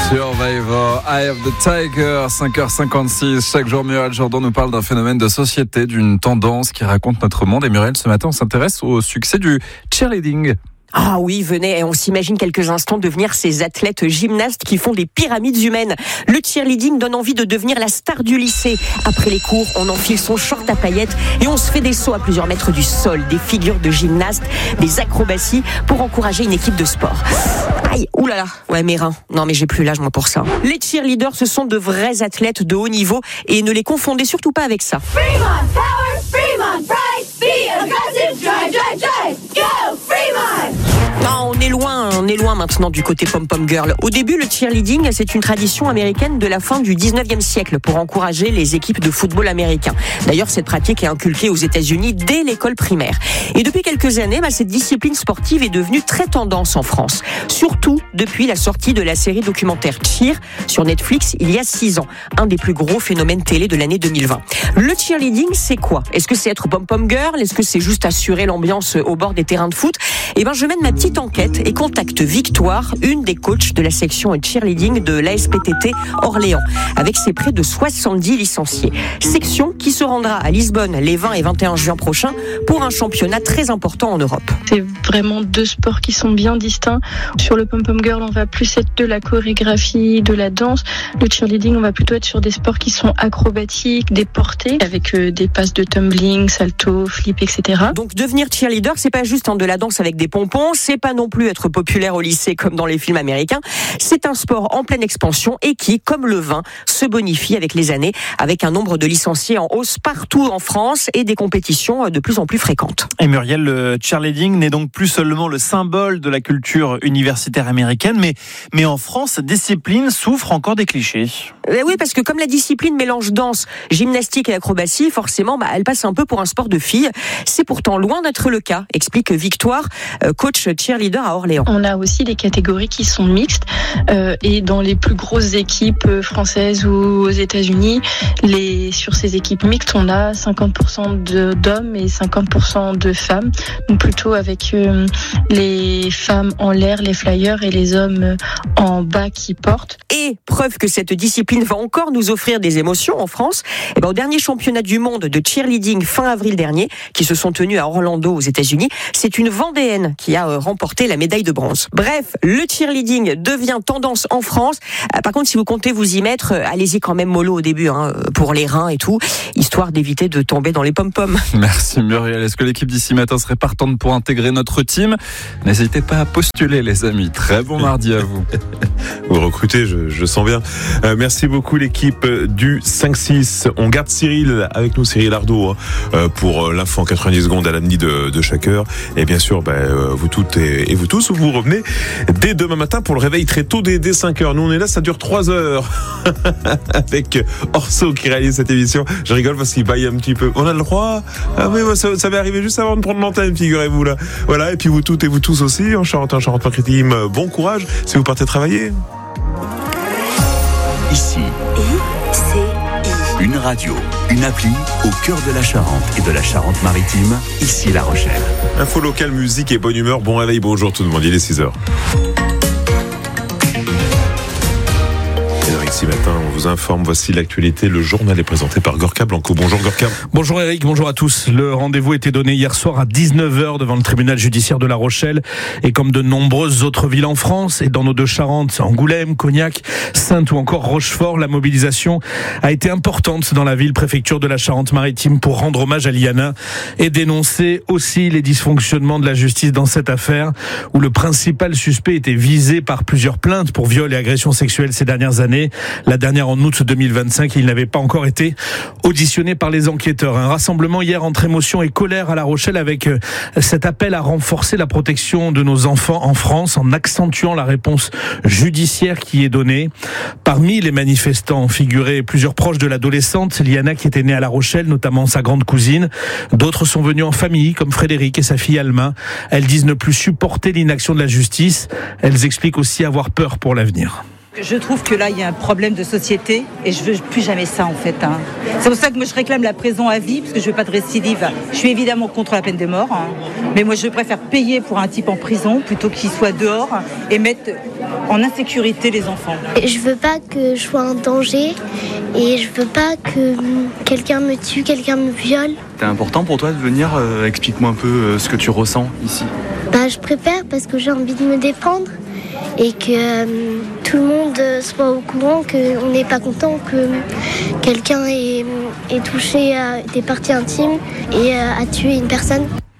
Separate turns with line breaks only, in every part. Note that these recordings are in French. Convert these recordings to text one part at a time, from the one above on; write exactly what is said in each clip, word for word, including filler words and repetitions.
Survivor, Eye of the Tiger, cinq heures cinquante-six. Chaque jour, Muriel Jourdan nous parle d'un phénomène de société, d'une tendance qui raconte notre monde. Et Muriel, ce matin, on s'intéresse au succès du cheerleading.
Ah oui, venez, on s'imagine quelques instants devenir ces athlètes gymnastes qui font des pyramides humaines. Le cheerleading donne envie de devenir la star du lycée. Après les cours, on enfile son short à paillettes et on se fait des sauts à plusieurs mètres du sol, des figures de gymnastes, des acrobaties pour encourager une équipe de sport. Aïe, oulala, ouais mes reins. Non mais j'ai plus l'âge moi pour ça. Les cheerleaders, ce sont de vrais athlètes de haut niveau et ne les confondez surtout pas avec ça.
Fremont, power, Fremont, pride, be aggressive, drive, drive, drive, go, Fremont!
Non, on est loin, on est loin maintenant du côté pom-pom girl. Au début, le cheerleading, c'est une tradition américaine de la fin du dix-neuvième siècle pour encourager les équipes de football américain. D'ailleurs, cette pratique est inculquée aux États-Unis dès l'école primaire. Et depuis quelques années, bah, cette discipline sportive est devenue très tendance en France. Surtout depuis la sortie de la série documentaire Cheer sur Netflix il y a six ans. Un des plus gros phénomènes télé de l'année deux mille vingt. Le cheerleading, c'est quoi? Est-ce que c'est être pom-pom girl? Est-ce que c'est juste assurer l'ambiance au bord des terrains de foot? Eh ben, je mène ma petite enquête et contacte Victoire, une des coachs de la section cheerleading de l'A S P T T Orléans, avec ses près de soixante-dix licenciés. Section qui se rendra à Lisbonne les vingt et vingt et un juin prochains pour un championnat très important en Europe.
C'est vraiment deux sports qui sont bien distincts. Sur le pom-pom girl, on va plus être de la chorégraphie, de la danse. Le cheerleading, on va plutôt être sur des sports qui sont acrobatiques, des portées, avec des passes de tumbling, salto, flip, et cetera.
Donc devenir cheerleader, c'est pas juste hein, de la danse avec des pompons, c'est pas non plus être populaire au lycée comme dans les films américains. C'est un sport en pleine expansion et qui, comme le vin, se bonifie avec les années, avec un nombre de licenciés en hausse partout en France et des compétitions de plus en plus fréquentes.
Et Muriel, le cheerleading n'est donc plus seulement le symbole de la culture universitaire américaine, mais, mais en France, cette discipline souffre encore des clichés.
Euh, oui, parce que comme la discipline mélange danse, gymnastique et acrobatie, forcément, bah, elle passe un peu pour un sport de filles. C'est pourtant loin d'être le cas, explique Victoire, euh, coach cheerleader à Orléans.
On a aussi des catégories qui sont mixtes euh, et dans les plus grosses équipes françaises ou aux États-Unis, les, sur ces équipes mixtes, on a cinquante pour cent de, d'hommes et cinquante pour cent de femmes, donc plutôt avec euh, les femmes en l'air, les flyers, et les hommes en bas qui portent.
Et preuve que cette discipline va encore nous offrir des émotions en France, et ben, au dernier championnat du monde de cheerleading fin avril dernier, qui se sont tenus à Orlando aux États-Unis, c'est une Vendéenne qui a remporté la médaille de bronze. Bref, le cheerleading devient tendance en France. Par contre, si vous comptez vous y mettre, allez-y quand même mollo au début, hein, pour les reins et tout, histoire d'éviter de tomber dans les pom-poms.
Merci Muriel. Est-ce que l'équipe d'ici matin serait partante pour intégrer notre team? N'hésitez pas à postuler les amis. Très bon mardi à vous.
Vous recrutez, je, je sens bien. Euh, merci beaucoup l'équipe du cinq six. On garde Cyril avec nous, Cyril Ardo, hein, euh, pour l'info en quatre-vingt-dix secondes à l'amni de, de chaque heure. Et bien sûr, bah, euh, vous toutes et, et vous tous, vous revenez dès demain matin pour le réveil très tôt, dès, dès cinq heures. Nous on est là, ça dure trois heures avec Orso qui réalise cette émission. Je rigole parce qu'il baille un petit peu. On a le droit. Ah oui, ça, ça va arriver juste avant de prendre l'antenne, figurez-vous là. Voilà, et puis vous toutes et vous tous aussi en Charente, en Charente-Maritime. Bon courage si vous partez travailler.
Ici, I C I. Une radio, une appli au cœur de la Charente et de la Charente-Maritime, ici La Rochelle.
Info locale, musique et bonne humeur. Bon réveil, bonjour tout le monde, il est six heures. Ce matin, on vous informe, voici l'actualité. Le journal est présenté par Gorka Blanco. Bonjour Gorka.
Bonjour Eric, bonjour à tous. Le rendez-vous était donné hier soir à dix-neuf heures devant le tribunal judiciaire de La Rochelle. Et comme de nombreuses autres villes en France et dans nos deux Charentes, Angoulême, Cognac, Saintes ou encore Rochefort, la mobilisation a été importante dans la ville préfecture de la Charente-Maritime pour rendre hommage à Liana et dénoncer aussi les dysfonctionnements de la justice dans cette affaire où le principal suspect était visé par plusieurs plaintes pour viol et agressions sexuelles ces dernières années. La dernière en août deux mille vingt-cinq, il n'avait pas encore été auditionné par les enquêteurs. Un rassemblement hier entre émotion et colère à La Rochelle avec cet appel à renforcer la protection de nos enfants en France en accentuant la réponse judiciaire qui est donnée. Parmi les manifestants figuraient plusieurs proches de l'adolescente, Liana, qui était née à La Rochelle, notamment sa grande cousine. D'autres sont venus en famille, comme Frédéric et sa fille Alma. Elles disent ne plus supporter l'inaction de la justice. Elles expliquent aussi avoir peur pour l'avenir.
Je trouve que là, il y a un problème de société et je veux plus jamais ça en fait. Hein. C'est pour ça que moi je réclame la prison à vie parce que je veux pas de récidive. Je suis évidemment contre la peine de mort, hein. Mais moi je préfère payer pour un type en prison plutôt qu'il soit dehors et mettre en insécurité les enfants.
Je veux pas que je sois en danger et je veux pas que quelqu'un me tue, quelqu'un me viole.
C'est important pour toi de venir, euh, explique-moi un peu euh, ce que tu ressens ici.
Bah, je prépare parce que j'ai envie de me défendre et que euh, tout le monde soit au courant qu'on n'est pas content que quelqu'un ait, ait touché à des parties intimes et euh, a tué une personne.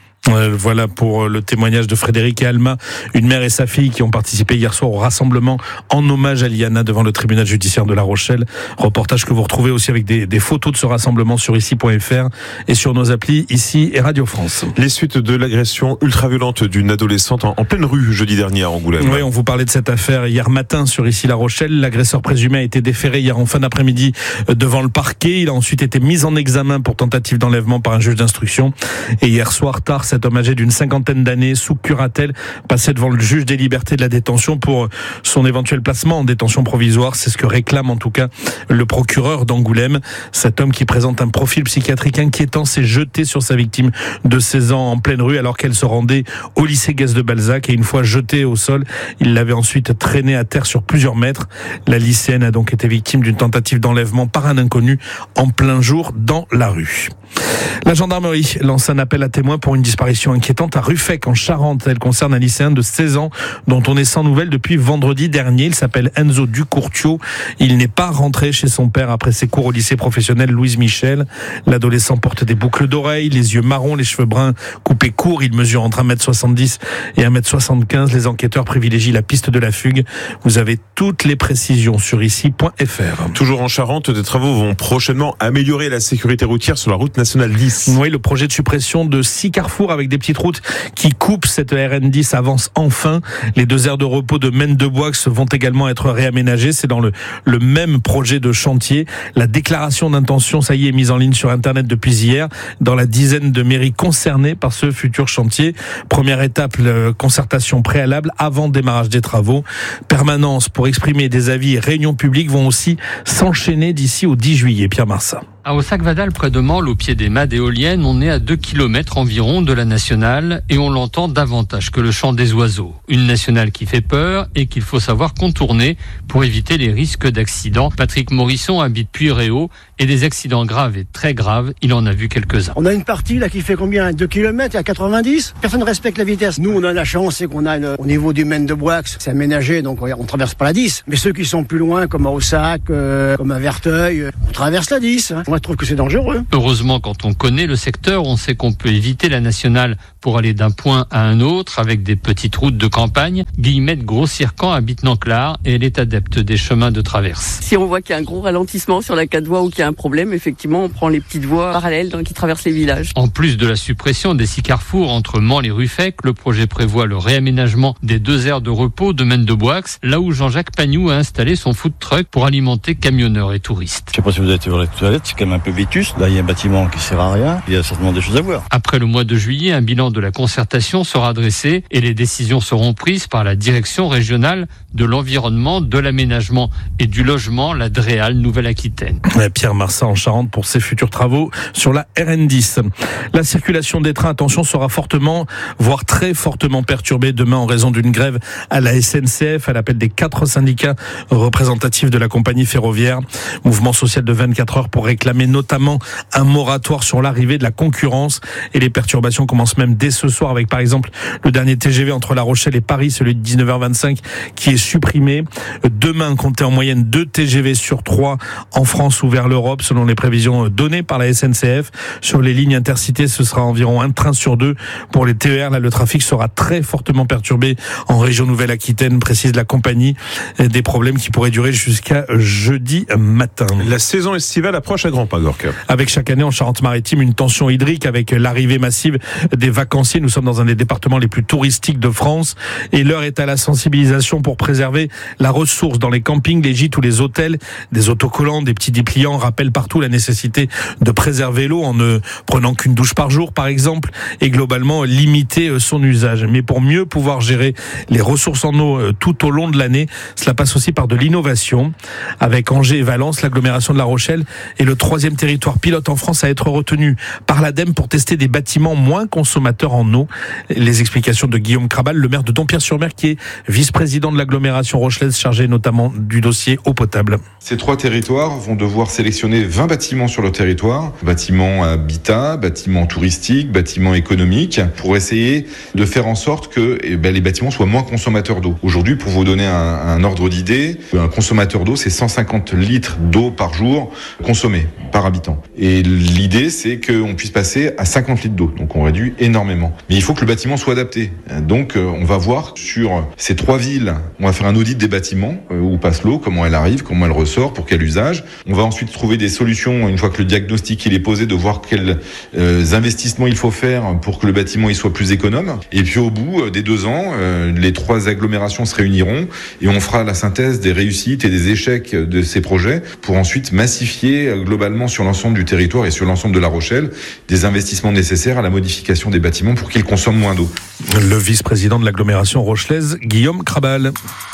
Voilà pour le témoignage de Frédéric et Alma, une mère et sa fille qui ont participé hier soir au rassemblement en hommage à Liana devant le tribunal judiciaire de La Rochelle. Reportage que vous retrouvez aussi avec des, des photos de ce rassemblement sur ici point f r et sur nos applis ici et Radio France.
Les suites de l'agression ultra-violente d'une adolescente en, en pleine rue jeudi dernier à Angoulême.
Oui, on vous parlait de cette affaire hier matin sur ici La Rochelle. L'agresseur présumé a été déféré hier en fin d'après-midi devant le parquet. Il a ensuite été mis en examen pour tentative d'enlèvement par un juge d'instruction. Et hier soir tard, cet homme âgé d'une cinquantaine d'années, sous curatelle, passait devant le juge des libertés de la détention pour son éventuel placement en détention provisoire. C'est ce que réclame en tout cas le procureur d'Angoulême. Cet homme qui présente un profil psychiatrique inquiétant s'est jeté sur sa victime de seize ans en pleine rue alors qu'elle se rendait au lycée Guès de Balzac, et une fois jetée au sol, il l'avait ensuite traînée à terre sur plusieurs mètres. La lycéenne a donc été victime d'une tentative d'enlèvement par un inconnu en plein jour dans la rue. La gendarmerie lance un appel à témoins pour une disparition inquiétante à Ruffec en Charente. Elle concerne un lycéen de seize ans dont on est sans nouvelles depuis vendredi dernier. Il s'appelle Enzo Ducourtiau. Il n'est pas rentré chez son père après ses cours au lycée professionnel Louise Michel. L'adolescent porte des boucles d'oreilles, les yeux marrons, les cheveux bruns coupés courts. Il mesure entre un mètre soixante-dix et un mètre soixante-quinze. Les enquêteurs privilégient la piste de la fugue. Vous avez toutes les précisions sur ici point f r.
Toujours en Charente, des travaux vont prochainement améliorer la sécurité routière sur la route nationale dix.
Oui, le projet de suppression de six carrefours avec des petites routes qui coupent cette R N dix avance enfin. Les deux aires de repos de Maine-de-Boix vont également être réaménagées. C'est dans le, le même projet de chantier. La déclaration d'intention, ça y est, est mise en ligne sur Internet depuis hier dans la dizaine de mairies concernées par ce futur chantier. Première étape, la concertation préalable avant démarrage des travaux. Permanence pour exprimer des avis et réunions publiques vont aussi s'enchaîner d'ici au dix juillet. Pierre Marsat.
À Ossac-Vadal, près de Mansle, au pied des mâts d'éoliennes, on est à deux kilomètres environ de la nationale et on l'entend davantage que le chant des oiseaux. Une nationale qui fait peur et qu'il faut savoir contourner pour éviter les risques d'accidents. Patrick Morisson habite Puyréau et des accidents graves et très graves, il en a vu quelques-uns.
On a une partie là qui fait combien? deux kilomètres à quatre-vingt-dix. Personne ne respecte la vitesse. Nous, on a la chance, c'est qu'on a une, au niveau du Maine-de-Boix, c'est aménagé, donc on traverse pas la dix. Mais ceux qui sont plus loin, comme à Ossac, euh, comme à Verteuil, on traverse la dix. Hein. Moi, je trouve que c'est dangereux.
Heureusement, quand on connaît le secteur, on sait qu'on peut éviter la nationale pour aller d'un point à un autre avec des petites routes de campagne. Guillemette Gros-Circan habite Nanclar et elle est adepte des chemins de traverse.
Si on voit qu'il y a un gros ralentissement sur la quatre voies ou qu'il y a un problème, effectivement, on prend les petites voies parallèles qui traversent les villages.
En plus de la suppression des six carrefours entre Mansle et Ruffec, le projet prévoit le réaménagement des deux aires de repos de Maine-de-Boix, là où Jean-Jacques Pagnou a installé son food truck pour alimenter camionneurs et touristes.
Je sais pas si vous avez été voir les toilettes, c'est quand même un peu vétus. Là, il y a un bâtiment qui sert à rien. Il y a certainement des choses à voir.
Après le mois de juillet, un bilan de la concertation sera dressé et les décisions seront prises par la direction régionale de l'environnement, de l'aménagement et du logement, la DREAL Nouvelle-Aquitaine.
Pierre Marsat en Charente pour ses futurs travaux sur la R N dix. La circulation des trains, attention, sera fortement, voire très fortement perturbée demain en raison d'une grève à la S N C F à l'appel des quatre syndicats représentatifs de la compagnie ferroviaire. Mouvement social de vingt-quatre heures pour réclamer notamment un moratoire sur l'arrivée de la concurrence, et les perturbations commencent même dès ce soir avec par exemple le dernier T G V entre La Rochelle et Paris, celui de dix-neuf heures vingt-cinq qui est supprimé. Demain, comptez en moyenne deux T G V sur trois en France ou vers l'Europe selon les prévisions données par la S N C F. Sur les lignes intercités, ce sera environ un train sur deux. Pour les T E R, là, le trafic sera très fortement perturbé en région Nouvelle-Aquitaine, précise la compagnie. Des problèmes qui pourraient durer jusqu'à jeudi matin.
La saison estivale approche à grands grand pas, Gorka.
Avec chaque année en Charente-Maritime une tension hydrique avec l'arrivée massive des vacanciers. Nous sommes dans un des départements les plus touristiques de France et l'heure est à la sensibilisation pour préserver la ressource dans les campings, les gîtes ou les hôtels. Des autocollants, des petits dépliants rappellent partout la nécessité de préserver l'eau en ne prenant qu'une douche par jour par exemple et globalement limiter son usage. Mais pour mieux pouvoir gérer les ressources en eau tout au long de l'année, cela passe aussi par de l'innovation. Avec Angers et Valence, l'agglomération de La Rochelle est le troisième territoire pilote en France à être retenu par l'ADEME pour tester des bâtiments moins consommateurs en eau. Les explications de Guillaume Crabal, le maire de Dompierre-sur-Mer, qui est vice-président de l'agglomération rochelaise, chargé notamment du dossier eau potable.
Ces trois territoires vont devoir sélectionner vingt bâtiments sur le territoire, bâtiments habitat, bâtiments touristiques, bâtiments économiques, pour essayer de faire en sorte que eh ben, les bâtiments soient moins consommateurs d'eau. Aujourd'hui, pour vous donner un, un ordre d'idée, un consommateur d'eau, c'est cent cinquante litres d'eau par jour consommés par habitant. Et l'idée, c'est qu'on puisse passer à cinquante litres d'eau. Donc on réduit énormément. Mais il faut que le bâtiment soit adapté. Donc on va voir sur ces trois villes, on va faire un audit des bâtiments, où passe l'eau, comment elle arrive, comment elle ressort, pour quel usage. On va ensuite trouver des solutions, une fois que le diagnostic il est posé, de voir quels euh, investissements il faut faire pour que le bâtiment il soit plus économe. Et puis au bout des deux ans, euh, les trois agglomérations se réuniront et on fera la synthèse des réussites et des échecs de ces projets pour ensuite massifier globalement sur l'ensemble du territoire et sur l'ensemble de La Rochelle des investissements nécessaires à la modification des bâtiments pour qu'ils consomment moins d'eau.
Le vice-président de l'agglomération rochelaise, Guillaume Crabal.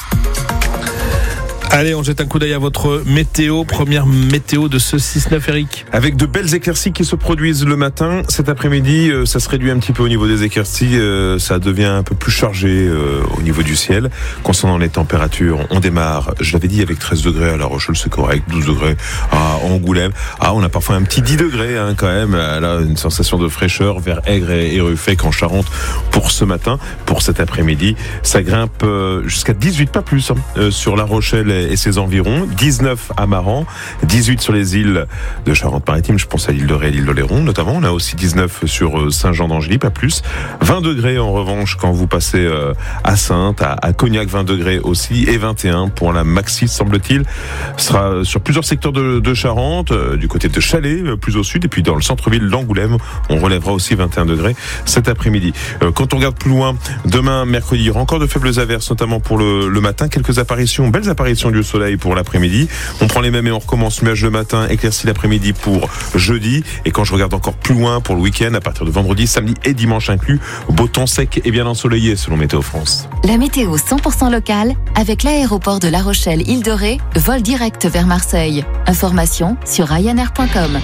Allez, on jette un coup d'œil à votre météo, première météo de ce six neuf, Eric.
Avec de belles éclaircies qui se produisent le matin. Cet après-midi, euh, ça se réduit un petit peu au niveau des éclaircies. Euh, ça devient un peu plus chargé euh, au niveau du ciel. Concernant les températures, on démarre, je l'avais dit, avec treize degrés à La Rochelle, c'est correct. douze degrés à Angoulême. Ah, on a parfois un petit dix degrés hein, quand même. Là, une sensation de fraîcheur vers Aigre et Ruffec en Charente pour ce matin. Pour cet après-midi, ça grimpe euh, jusqu'à dix-huit, pas plus, hein, euh, sur La Rochelle et ses environs, dix-neuf à Maran, dix-huit sur les îles de Charente-Maritime, je pense à l'île de Ré et l'île d'Oléron notamment, on a aussi dix-neuf sur Saint-Jean-d'Angély, pas plus, vingt degrés en revanche quand vous passez à Saintes, à Cognac, vingt degrés aussi, et vingt et un pour la maxi semble-t-il, ce sera sur plusieurs secteurs de, de Charente, du côté de Chalais, plus au sud, et puis dans le centre-ville d'Angoulême, on relèvera aussi vingt et un degrés cet après-midi. Quand on regarde plus loin, demain, mercredi, il y aura encore de faibles averses, notamment pour le, le matin, quelques apparitions, belles apparitions du soleil pour l'après-midi. On prend les mêmes et on recommence nuage le matin, éclairci l'après-midi pour jeudi. Et quand je regarde encore plus loin pour le week-end, à partir de vendredi, samedi et dimanche inclus, beau temps sec et bien ensoleillé selon Météo France.
La météo cent pour cent locale avec l'aéroport de La Rochelle Île de Ré, vol direct vers Marseille. Information sur ryanair point com.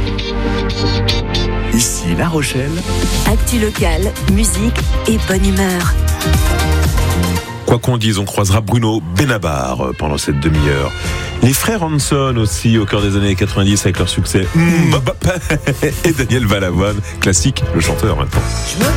Ici La Rochelle.
Actu locale, musique et bonne humeur.
Quoi qu'on dise, on croisera Bruno Benabar pendant cette demi-heure. Les frères Hanson aussi au cœur des années quatre-vingt-dix avec leur succès. Mmh, et Daniel Balavoine, classique, le chanteur maintenant.